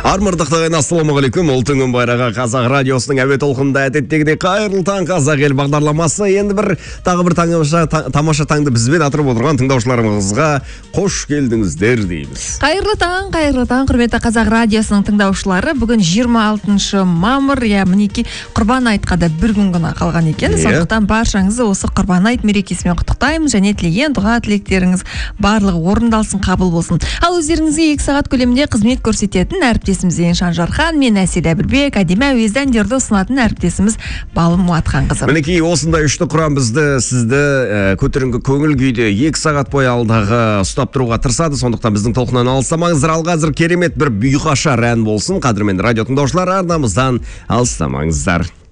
Армырдықтағын ассаламағалейкум. Ұлтыңын байраға қазақ радиосының әуе толқынында әдеттегідей қайырлы таң қазақ ел бағдарламасы. Енді тағы бір тамаша таңды бізбен атырып отырған тыңдаушыларымызға қош келдіңіздер дейміз. Қайырлы таң, құрметті қазақ радиосының тыңдаушылары. Бүгін 26 мамыр, мінеки құрбан айтқа да бір күн ғана қалған екен. Сондықтан баршаңызды осы құрбан айт мерекесімен құттықтаймын, және тілеген дұға тілектеріңіз барлығы орындалсын, қабыл болсын. Ал өздеріңізге 2 сағат көлемінде қызмет көрсететін әріптесіміз Шанжархан, мен Әсел Әбілбек, әдемі әуезді әндерді ұсынатын әріптесіміз Балым Муатханқызы. Мінекей осындай үшті құрам сізді көтеріңкі көңіл күйде 2 сағат бойы алдағы ұстап тұруға тырысады. Сондықтан біздің толқыннан алыстамаңыздар. Ал қазір керемет бір бұйқашар ән болсын. Қадірмен радио тыңдаушылар, арнамыздан алыстамаңыздар.